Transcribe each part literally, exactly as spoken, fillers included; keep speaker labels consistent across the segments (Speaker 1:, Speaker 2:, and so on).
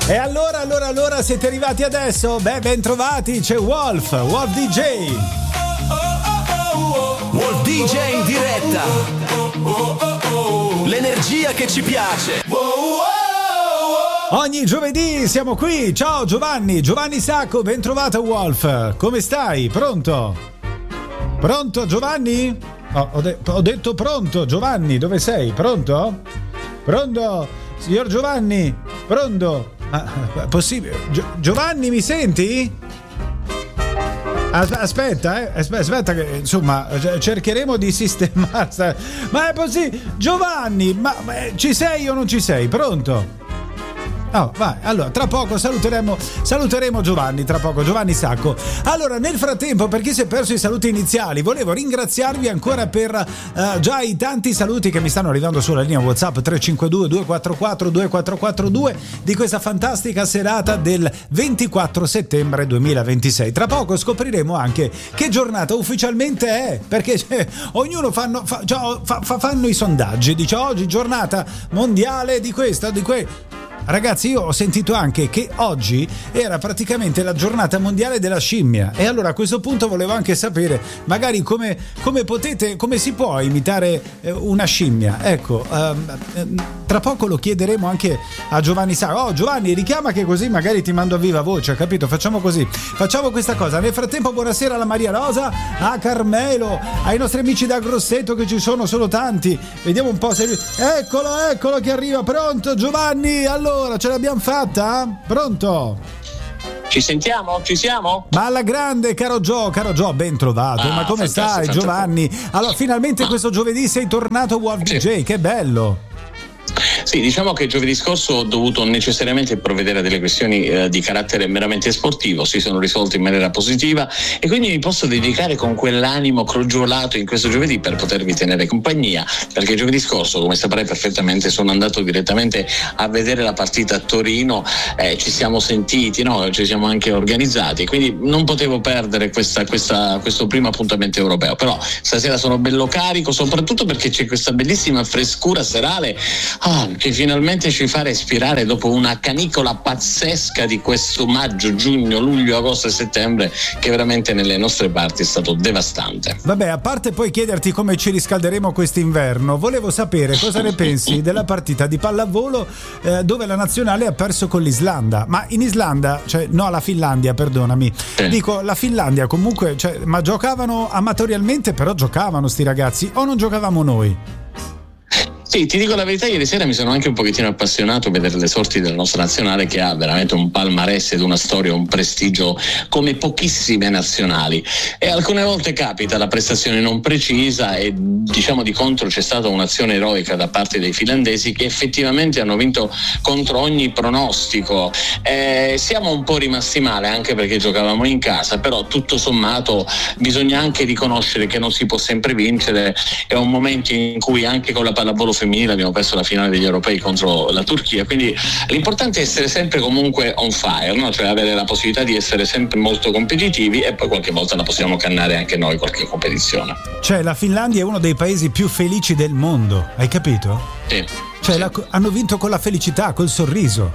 Speaker 1: E allora, allora, allora siete arrivati adesso? Beh, ben trovati, c'è Wolf, Wolf D J.
Speaker 2: Wolf D J in diretta. L'energia che ci piace.
Speaker 1: Ogni giovedì siamo qui. Ciao Giovanni, Giovanni Sacco, ben trovato Wolf. Come stai? Pronto? Pronto Giovanni? Oh, ho, de- ho detto pronto Giovanni, dove sei? Pronto? Pronto? Signor Giovanni? Pronto? Ah, possibile? Gio- Giovanni, mi senti? As- aspetta, eh, aspetta, aspetta che insomma cercheremo di sistemare. Ma è possibile? Giovanni, ma, ma ci sei o non ci sei? Pronto? Oh, vai, allora tra poco saluteremo saluteremo Giovanni, tra poco Giovanni Sacco. Allora, nel frattempo, per chi si è perso i saluti iniziali, volevo ringraziarvi ancora per uh, già i tanti saluti che mi stanno arrivando sulla linea WhatsApp tre cinque due due quattro quattro due quattro quattro due di questa fantastica serata del ventiquattro settembre duemilaventisei. Tra poco scopriremo anche che giornata ufficialmente è, perché cioè, ognuno fanno, fa, cioè, fa, fa, fanno i sondaggi, dice oggi giornata mondiale di questo, di quel. Ragazzi, io ho sentito anche che oggi era praticamente la giornata mondiale della scimmia, e allora a questo punto volevo anche sapere magari come, come potete, come si può imitare una scimmia. Ecco, um, tra poco lo chiederemo anche a Giovanni Sacco. Oh Giovanni, richiama che così magari ti mando a viva voce, capito? Facciamo così, facciamo questa cosa. Nel frattempo buonasera alla Maria Rosa, a Carmelo, ai nostri amici da Grosseto, che ci sono, sono tanti. Vediamo un po' se... Eccolo, eccolo che arriva. Pronto Giovanni? Allora Allora, ce l'abbiamo fatta? Pronto?
Speaker 3: Ci sentiamo? Ci siamo?
Speaker 1: Ma alla grande, caro Gio, caro Gio, ben trovato. Ah, ma come stai, Giovanni? Allora, finalmente questo giovedì sei tornato Wolf D J, sì. Che bello!
Speaker 3: Sì, diciamo che giovedì scorso ho dovuto necessariamente provvedere a delle questioni eh, di carattere meramente sportivo, si sono risolte in maniera positiva e quindi mi posso dedicare con quell'animo crogiolato in questo giovedì per potervi tenere compagnia, perché giovedì scorso, come saprai perfettamente, sono andato direttamente a vedere la partita a Torino, eh, ci siamo sentiti, no? Ci siamo anche organizzati, quindi non potevo perdere questa, questa, questo primo appuntamento europeo. Però stasera sono bello carico, soprattutto perché c'è questa bellissima frescura serale Ah, che finalmente ci fa respirare dopo una canicola pazzesca di questo maggio, giugno, luglio, agosto e settembre, che veramente nelle nostre parti è stato devastante.
Speaker 1: Vabbè, a parte poi chiederti come ci riscalderemo quest'inverno, volevo sapere cosa ne pensi della partita di pallavolo eh, dove la nazionale ha perso con l'Islanda. Ma in Islanda, cioè no, la Finlandia, perdonami. Eh. Dico, la Finlandia comunque, cioè, ma giocavano amatorialmente, però giocavano sti ragazzi, o non giocavamo noi?
Speaker 3: Sì, ti dico la verità, ieri sera mi sono anche un pochettino appassionato a vedere le sorti della nostra nazionale, che ha veramente un palmarès ed una storia, un prestigio come pochissime nazionali, e alcune volte capita la prestazione non precisa e diciamo di contro c'è stata un'azione eroica da parte dei finlandesi, che effettivamente hanno vinto contro ogni pronostico. Eh, siamo un po' rimasti male anche perché giocavamo in casa, però tutto sommato bisogna anche riconoscere che non si può sempre vincere. È un momento in cui anche con la pallavolo femminile abbiamo perso la finale degli europei contro la Turchia, quindi l'importante è essere sempre comunque on fire, no? Cioè avere la possibilità di essere sempre molto competitivi, e poi qualche volta la possiamo cannare anche noi qualche competizione.
Speaker 1: Cioè la Finlandia è uno dei paesi più felici del mondo, hai capito?
Speaker 3: Sì.
Speaker 1: Cioè
Speaker 3: sì.
Speaker 1: La, hanno vinto con la felicità, col sorriso.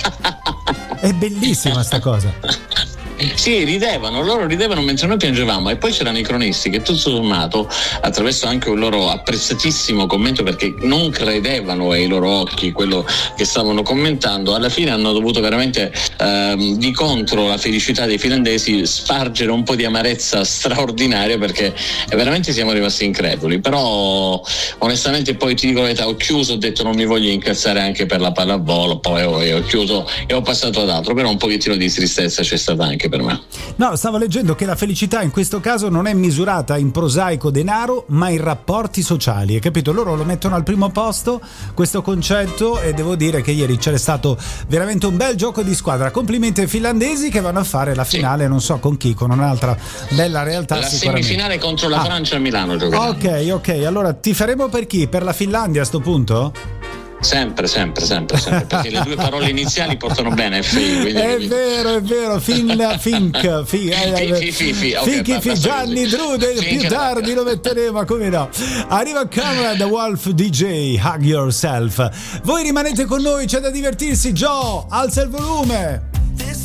Speaker 1: È bellissima sta cosa.
Speaker 3: Sì, ridevano, loro ridevano mentre noi piangevamo, e poi c'erano i cronisti che tutto sommato, attraverso anche un loro apprezzatissimo commento, perché non credevano ai loro occhi quello che stavano commentando, alla fine hanno dovuto veramente ehm, di contro la felicità dei finlandesi spargere un po' di amarezza straordinaria, perché veramente siamo rimasti increduli. Però onestamente poi ti dico la verità, ho chiuso, ho detto non mi voglio incazzare anche per la pallavolo, poi ho, ho chiuso e ho passato ad altro, però un pochettino di tristezza c'è stata anche per me.
Speaker 1: No, stavo leggendo che la felicità in questo caso non è misurata in prosaico denaro, ma in rapporti sociali, hai capito? Loro lo mettono al primo posto questo concetto, e devo dire che ieri c'era stato veramente un bel gioco di squadra. Complimenti ai finlandesi che vanno a fare la finale, sì. Non so con chi, con un'altra bella realtà.
Speaker 3: La semifinale contro la ah. Francia a Milano giocherà.
Speaker 1: Ok, ok, allora ti faremo per chi? Per la Finlandia a sto punto?
Speaker 3: Sempre, sempre, sempre, sempre, perché le due parole iniziali portano bene F I. Quindi,
Speaker 1: è
Speaker 3: quindi...
Speaker 1: vero, è vero, fin, Fink, fi, eh,
Speaker 3: fi, fi, fi, okay,
Speaker 1: Finchi, fi, Gianni Drude, più tardi lo metteremo, come no. Arriva Camera da Wolf D J, Hug Yourself. Voi rimanete con noi, c'è da divertirsi. Joe, alza il volume.